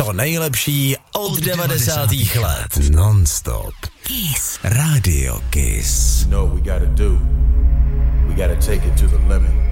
To nejlepší od 90. let. Non-stop. Kiss. Radio Kiss. You know what we gotta do? We gotta take it to the limit.